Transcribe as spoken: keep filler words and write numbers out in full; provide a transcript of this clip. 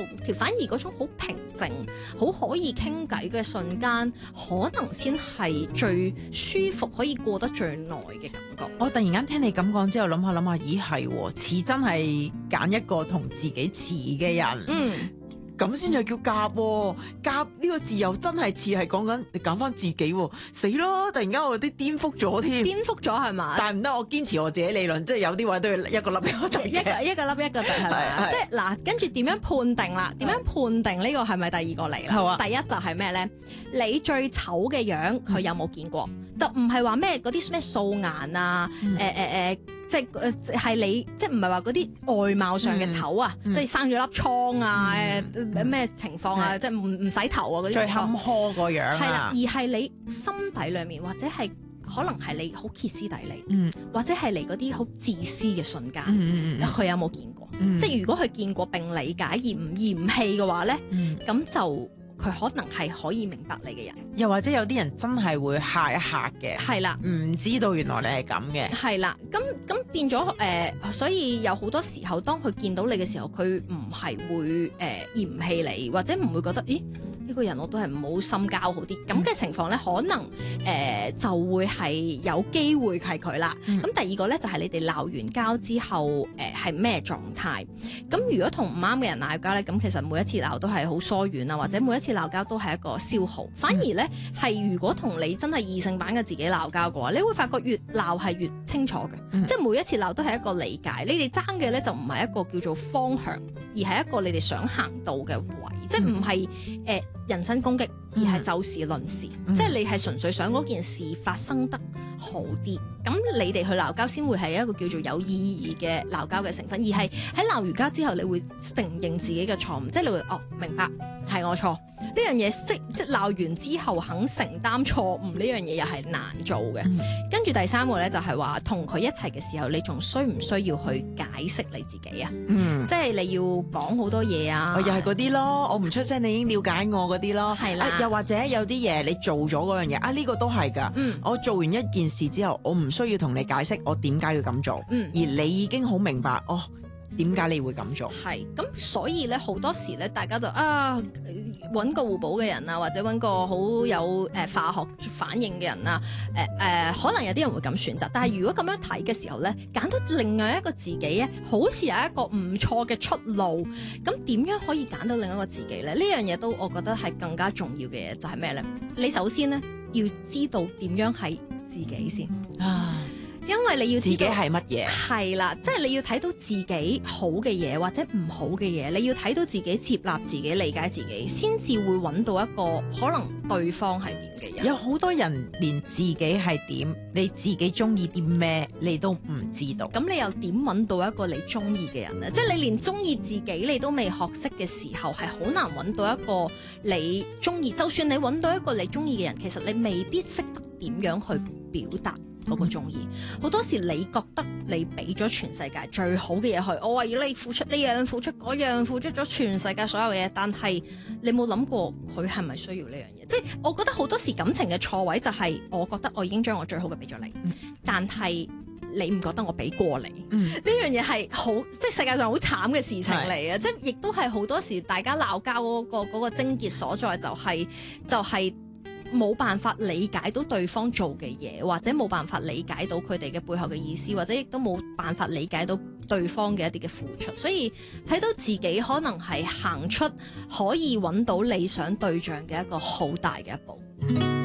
調，反而嗰種好平靜、好可以傾偈嘅瞬間，可能先係最舒服，可以過得最耐嘅感覺。 我突然間聽你咁講之後，諗下諗下，咦係喎，似真係揀一個同自己似嘅人。 嗯。 咁先至叫夾喎，夾呢個字又真係似係講緊你揀翻自己喎，死咯！突然間我有啲顛覆咗添， 顛覆咗係嘛？ 但係唔得，我堅持我自己理論，即係有啲位都要一個粒一個突嘅， 一個一個粒一個突係咪？即係嗱，跟住點樣判定啦？點樣判定呢個係咪第二個嚟啦？ 好啊， 第一就係咩咧？你最醜嘅樣，佢有冇見過？就唔係話咩嗰啲咩素顏啊，誒誒誒。即係誒係你，即係唔係話嗰啲外貌上嘅醜啊， 嗯、 即係生咗粒瘡啊，誒咩、嗯、情況啊，嗯、即係唔唔洗頭啊嗰啲最坎坷個樣啊， 係啦，而係你心底裡面或者係可能係你好歇斯底里， 嗯、 或者係你嗰啲好自私嘅瞬間，佢、 嗯嗯、 有冇見過？ 嗯、 即係如果佢見過並理解而唔嫌棄嘅話咧，咁、嗯、就。佢可能係可以明白你嘅人， 又或者有啲人真係會嚇一嚇嘅， 係啦， 唔知道原來你係咁嘅， 係啦，咁咁變咗誒、呃，所以有好多時候，當佢見到你嘅時候，佢唔係會誒、呃、嫌棄你，或者唔會覺得，咦呢、呢個人我都係唔好深交好啲，咁嘅、嗯、情況咧，可能誒、呃、就會係有機會係佢啦。咁、嗯、第二個咧就係、是、你哋鬧完交之後，誒係咩狀態？咁如果同唔啱嘅人鬧交咧，咁其實每一次鬧都係好疏遠啊，或者每一次鬧交都係一個消耗。反而咧係如果同你真係異性版嘅自己鬧交嘅話，你會發覺越鬧係越清楚嘅，嗯、即係每一次鬧都係一個理解。你哋爭嘅咧就唔係一個叫做方向，而係一個你哋想行到嘅位，嗯、即係唔係誒人身攻擊，而係就事論事。嗯、即係你係純粹想嗰件事發生得好啲，咁你哋去鬧交先會係一個叫做有意義嘅鬧交嘅成分，而係喺鬧完交之後，你會承認自己嘅錯誤，即係你會哦明白係我錯。呢樣嘢即即鬧完之後肯承擔錯誤呢樣嘢又係難做嘅。嗯、跟住第三個咧就係話同佢一齊嘅時候，你仲需唔需要去解釋你自己啊？嗯，即係你要講好多嘢啊。 又係嗰啲咯，我唔出聲，你已經了解我嗰啲咯。係啦、啊，又或者有啲嘢你做咗嗰樣嘢啊，呢、呢個都係㗎。嗯、我做完一件事之後，我唔需要同你解釋我點解要咁做，嗯、而你已經好明白哦。點解你會咁做？係咁，所以咧好多時咧，大家就啊揾個互補嘅人啊，或者揾個好有誒、呃、化學反應嘅人啊，誒、呃、誒、呃，可能有啲人會咁選擇。但係如果咁樣睇嘅時候咧，揀到另外一個自己咧，好似有一個唔錯嘅出路。咁點樣可以揀到另一個自己咧？呢樣嘢都我覺得係更加重要嘅嘢，就係咩咧？你首先咧要知道點樣係自己先啊。因為你要知道自己係乜嘢， 係啦，即係你要睇到自己好嘅嘢或者唔好嘅嘢，你要睇到自己接納自己、理解自己，先至會揾到一個可能對方係點嘅人。 有好多人連自己係點，你自己中意啲咩，你都唔知道。 咁你又點揾到一個你中意嘅人呢？即係你連中意自己你都未學識嘅時候，係好難揾到一個你中意。就算你揾到一個你中意嘅人，其實你未必識得點樣去表達嗰個中意。好、嗯、多時你覺得你俾咗全世界最好嘅嘢去，我為咗你付出呢樣付出嗰樣，付出咗全世界所有嘢，但係你冇諗過佢係咪需要呢樣嘢？即係我覺得好多時感情嘅錯位就係，我覺得我已經將我最好嘅俾咗你，嗯、但係你唔覺得我俾過你？呢、嗯、樣嘢係好，即係世界上好慘嘅事情嚟嘅，是即係亦都係好多時大家鬧交嗰個嗰個症結所在，就係就係。冇辦法理解到對方做嘅嘢，或者冇辦法理解到佢哋嘅背後嘅意思，或者亦都冇辦法理解到對方嘅一啲嘅付出，所以睇到自己可能係行出可以揾到理想對象嘅一個好大嘅一步。